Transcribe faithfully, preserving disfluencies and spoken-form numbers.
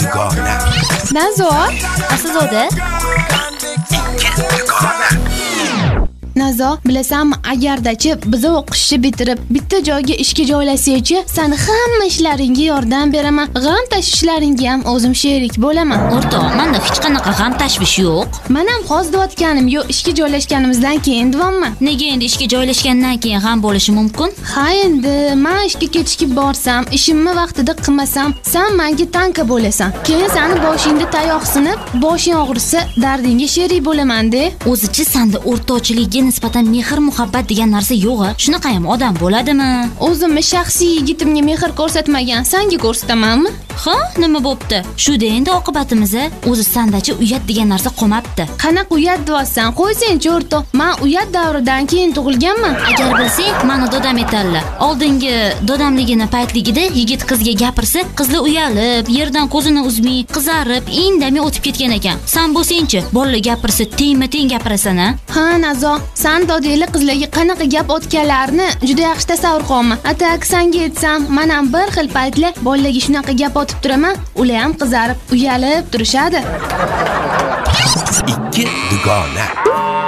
dugona. Nazo, Aslzoda? Ikki dugona. Nazo, bilasanmi, agardachi biz o'qishni bitirib bitta joyga ishga joylasangchi, sen hamma ishlaringga yordam beraman, g'am tashvishlaringga ham o'zim sherik bo'laman. O'rtoq, menda hech qanaqa g'am tashvish yo'q. Men ham hozir deyotganim yo'q, ishga joylashganimizdan keyin deyapman. Nega endi ishga joylashgandan keyin g'am bo'lishi mumkin? Ha endi, men ishga kechikib borsam, ishimni vaqtida qilmasam, sen menga tanka bo'lasan. Keyin seni boshingda tayoq sinib, boshing og'risa, dardingga sherik bo'laman-da. O'zichi senda o'rtoqchilikka nisbatan mehr muhabbat degan narsa yo'q. Shunaqa ham odam bo'ladimi? O'zimni shaxsiy yigitimga mehr ko'rsatmagan, senga ko'rsatamanmi? Ha, nima bo'pti? Shu-da endi oqibatimiz. O'zi sandachi uyat degan narsa qolmabdi. Qanaqa uyat deyapsan? Qo'ysang-chi o'rtoq, men uyat davridan keyin tug'ilganman. Agar bilsang, meni dodam etarlar. Oldingi dodamligini paytligida yigit qizga gapirsa, qizlar uyalib, yerdan ko'zini uzmay, qizarib, indamay o'tib ketgan ekan. Sen bo'lsang-chi, bolalar gapirsa, tengma-teng gapirasan, a? Ha, Nazo, sen dodanglar qizlarga qanaqa gap o'tganlarini juda yaxshi tasavvur qilaman. Atak senga aytsam, men ham bir xil paytlar bolalarga shunaqa gap o'tib turaman, ular ham qizarib, uyalib turishadi. Ikki dugona.